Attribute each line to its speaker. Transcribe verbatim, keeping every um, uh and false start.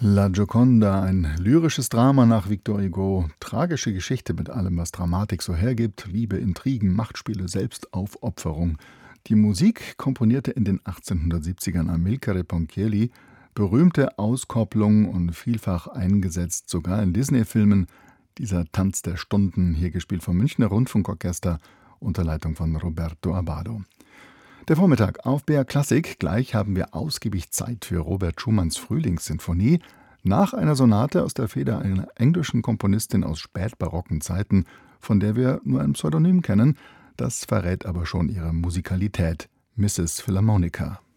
Speaker 1: La Gioconda, ein lyrisches Drama nach Victor Hugo. Tragische Geschichte mit allem, was Dramatik so hergibt. Liebe, Intrigen, Machtspiele, Selbstaufopferung. Die Musik komponierte in den achtzehnhundertsiebzigern Amilcare Ponchielli. Berühmte Auskopplung und vielfach eingesetzt, sogar in Disney-Filmen. Dieser Tanz der Stunden, hier gespielt vom Münchner Rundfunkorchester unter Leitung von Roberto Abbado. Der Vormittag auf B R Klassik. Gleich haben wir ausgiebig Zeit für Robert Schumanns Frühlingssinfonie. Nach einer Sonate aus der Feder einer englischen Komponistin aus spätbarocken Zeiten, von der wir nur ein Pseudonym kennen. Das verrät aber schon ihre Musikalität. Misses Philharmonica.